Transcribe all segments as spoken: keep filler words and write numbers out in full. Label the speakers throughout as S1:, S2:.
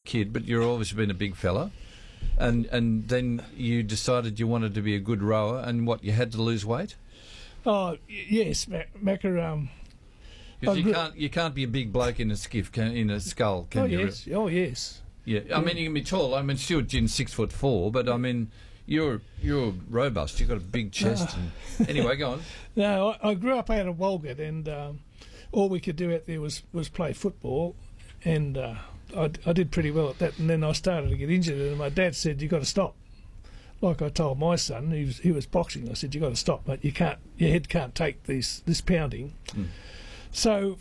S1: kid, but you're obviously been a big fella. And and then you decided you wanted to be a good rower, and what, you had to lose weight?
S2: Oh, y- yes, Mac- Macca. Um,
S1: Because
S2: I
S1: you
S2: gr-
S1: can't you can't be a big bloke in a skiff, can, in a scull, can
S2: oh,
S1: you?
S2: yes. Oh, yes.
S1: Yeah, I mean you can be tall. I mean Stuart Ginn's six foot four, but I mean you're you're robust. You've got a big chest. And, anyway, go on.
S2: No, I, I grew up out of Walgett, and um, all we could do out there was, was play football, and uh, I, I did pretty well at that. And then I started to get injured, and my dad said, "You got to stop." Like I told my son, he was he was boxing. I said, "You got to stop, mate. You can't. Your head can't take this this pounding."
S1: Mm.
S2: So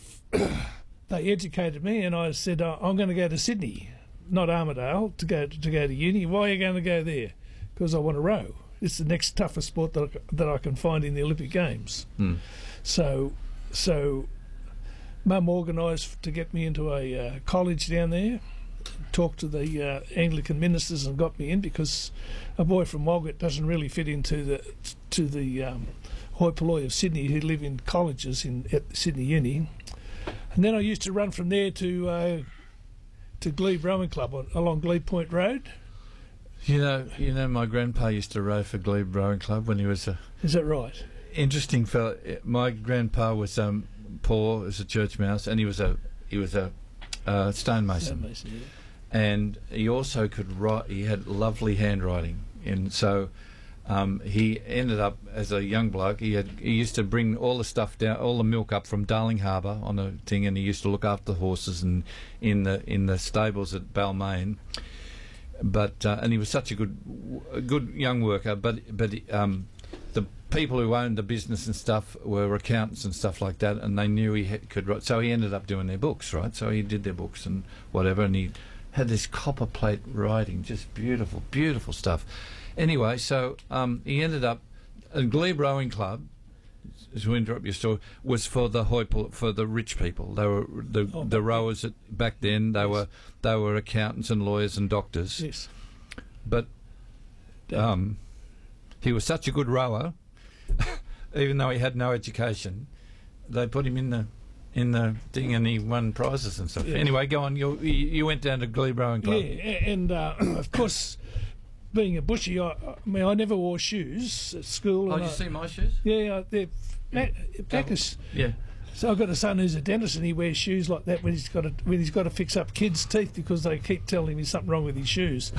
S2: they educated me, and I said, oh, "I'm going to go to Sydney, not Armidale, to go to go to uni." "Why are you going to go there?" "Because I want to row. It's the next toughest sport that I, that I can find in the Olympic Games."
S1: Mm.
S2: So, so Mum organised to get me into a uh, college down there. Talked to the uh, Anglican ministers and got me in, because a boy from Walgett doesn't really fit into the to the um, hoi polloi of Sydney, who live in colleges in at Sydney Uni. And then I used to run from there to uh, to Glebe Rowing Club on, along Glebe Point Road.
S1: You know, you know, my grandpa used to row for Glebe Rowing Club when he was a
S2: Is that right?
S1: interesting fella. My grandpa was um, poor as a church mouse, and he was a he was a uh, stonemason.
S2: Stonemason, yeah.
S1: And he also could write. He had lovely handwriting, and so um, he ended up as a young bloke. He had he used to bring all the stuff down, all the milk up from Darling Harbour on a thing, and he used to look after the horses and in the in the stables at Balmain. But uh, and he was such a good a good young worker. But but um, the people who owned the business and stuff were accountants and stuff like that, and they knew he ha- could write. So he ended up doing their books, right? So he did their books and whatever, and he had this copper plate writing, just beautiful, beautiful stuff. Anyway, so um, he ended up a Glebe Rowing Club. To interrupt your story, was for the hoi polloi, for the rich people. They were the
S2: Oh,
S1: the rowers at, back then. They
S2: Yes.
S1: were they were accountants and lawyers and doctors.
S2: Yes.
S1: But um, he was such a good rower, even though he had no education. They put him in the in the thing, and he won prizes and stuff.
S2: Yeah.
S1: Anyway, go on. You you you went down to Glebe Rowing Club.
S2: Yeah, a- and uh, of course, being a bushy, I, I mean, I never wore shoes at school.
S1: Oh,
S2: and
S1: did you
S2: I-
S1: see my shoes?
S2: Yeah, they're Mac, Macca's.
S1: Yeah.
S2: So I've got a son who's a dentist, and he wears shoes like that when he's got to when he's got to fix up kids' teeth, because they keep telling him there's something wrong with his shoes.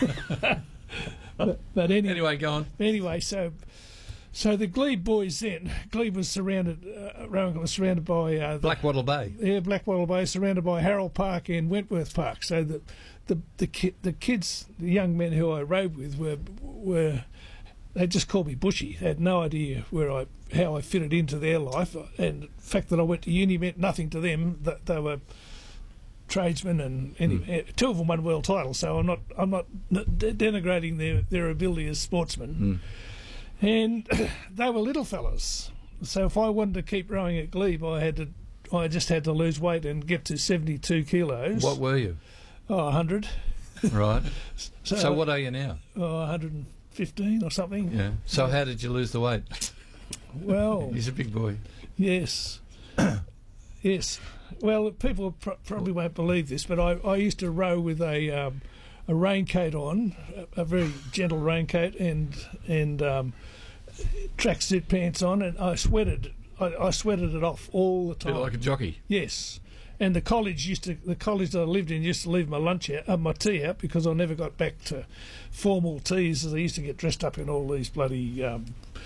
S2: but, but anyway,
S1: Anyway, go on.
S2: anyway, so so the Glebe boys then, Glebe was surrounded, uh, Rowing was surrounded by uh, the,
S1: Blackwattle Bay.
S2: yeah, Blackwattle Bay, surrounded by Harold Park and Wentworth Park. So the the the, ki- the kids, the young men who I rode with were were they just called me Bushy. They had no idea where I how I fitted into their life, and the fact that I went to uni meant nothing to them. That they were tradesmen, and anyway, two of them won world titles. So I'm not I'm not de- denigrating their their ability as sportsmen.
S1: Mm.
S2: And they were little fellas. So if I wanted to keep rowing at Glebe, I had to I just had to lose weight and get to seventy-two kilos.
S1: What were you?
S2: Oh, one hundred.
S1: Right.
S2: So,
S1: So what are you now?
S2: Oh, one hundred fifteen or something.
S1: Yeah. So how did you lose the weight?
S2: Well,
S1: He's a big boy.
S2: yes. Yes. Well, people pr- probably won't believe this, but I, I used to row with a um, a raincoat on, a, a very gentle raincoat, and and um, tracksuit pants on, and I sweated. I, I sweated it off all the
S1: Bit
S2: time.
S1: like a jockey.
S2: Yes. And the college used to, the college that I lived in used to leave my lunch out, uh, my tea out, because I never got back to formal teas, as I used to get dressed up in all these bloody um,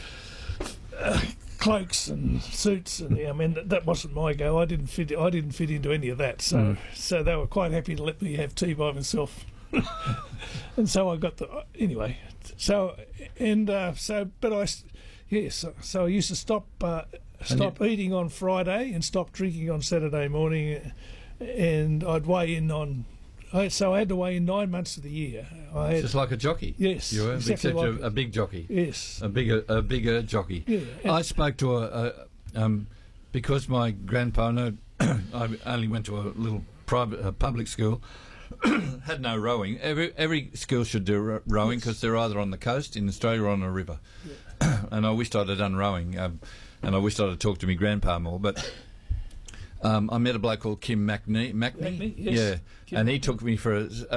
S2: uh, cloaks and suits, and I mean that, that wasn't my go. I didn't fit. I didn't fit into any of that. So,
S1: Mm.
S2: so they were quite happy to let me have tea by myself. And so I got the anyway. So and uh, so, but I, s- yes. So, so I used to stop. Uh, Stop eating on Friday and stop drinking on Saturday morning, and I'd weigh in on. I, so I had to weigh in nine months of the year. I had,
S1: Just like a jockey.
S2: Yes,
S1: You were,
S2: exactly
S1: except
S2: like
S1: you're
S2: it.
S1: a big jockey.
S2: yes,
S1: A bigger, a bigger jockey.
S2: yeah, and-
S1: I spoke to a, a um, because my grandpa, no, I only went to a little private, uh, public school, had no rowing. Every every school should do ro- rowing, because they're either on the coast in Australia or on a river. And I wished I'd have done rowing, um, and I wished I'd have talked to my grandpa more. But um, I met a bloke called Kim McNee. McNee?
S2: McNee, yes.
S1: Yeah,
S2: Kim
S1: and he took me for a,